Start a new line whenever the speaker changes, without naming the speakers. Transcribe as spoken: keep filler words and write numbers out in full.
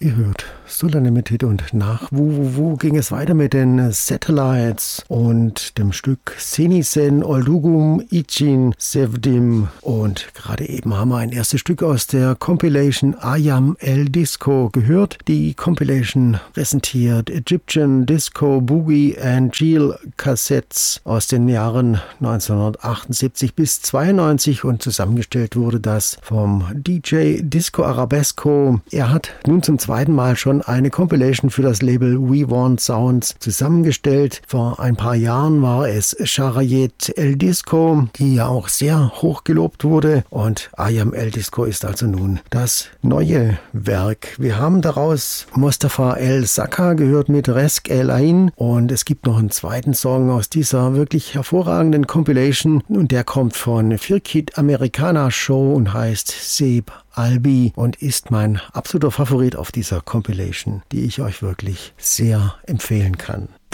Ihr hört Solar Limited und nach Wu Wu Wu ging es weiter mit den Satellites und dem Stück Senisen Oldugum Ichin Sevdim. Und gerade eben haben wir ein erstes Stück aus der Compilation Ayam El Disco gehört. Die Compilation präsentiert Egyptian Disco Boogie and Jeel Cassettes aus den Jahren neunzehnhundertachtundsiebzig bis zweiundneunzig und zusammengestellt wurde das vom D J Disco Arabesco. Er hat nun zum zweiten Mal schon eine Compilation für das Label We Want Sounds zusammengestellt. Vor ein paar Jahren war es Charayet El Disco, die ja auch sehr hoch gelobt wurde, und Ayam El Disco ist also nun das neue Werk. Wir haben daraus Mostafa El Saka gehört mit Resk El Ain, und es gibt noch einen zweiten Song aus dieser wirklich hervorragenden Compilation, und der kommt von Firkit Americana Show und heißt Seb Albi und ist mein absoluter Favorit auf dieser Compilation, die ich euch wirklich sehr empfehlen kann.